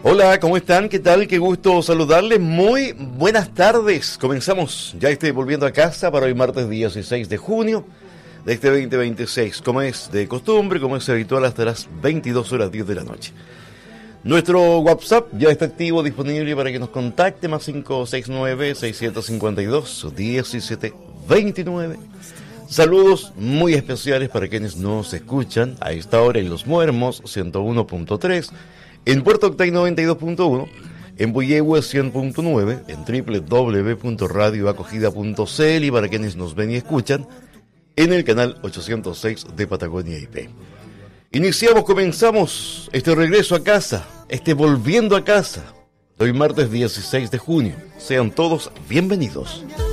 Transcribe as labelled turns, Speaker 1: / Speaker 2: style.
Speaker 1: Hola, ¿cómo están? ¿Qué tal? Qué gusto saludarles. Muy buenas tardes. Comenzamos ya volviendo a casa para hoy martes 16 de junio de este 2026. Como es de costumbre, como es habitual, hasta las 22 horas 10 de la noche. Nuestro WhatsApp ya está activo, disponible para que nos contacte, más 569-652-1729. Saludos muy especiales para quienes nos escuchan a esta hora en Los Muermos 101.3, en Puerto Octay 92.1, en Puyehue 100.9, en www.radioacogida.cl y para quienes nos ven y escuchan en el canal 806 de Patagonia IP. Comenzamos este regreso a casa, volviendo a casa, hoy martes 16 de junio. Sean todos bienvenidos.